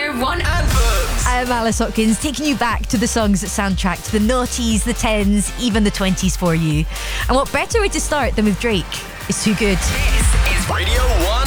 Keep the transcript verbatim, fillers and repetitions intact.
Radio one Anthems. I'm Alice Hopkins, taking you back to the songs that soundtrack to the noughties, the tens, even the twenties for you. And what better way to start than with Drake? It's too good. This is Radio one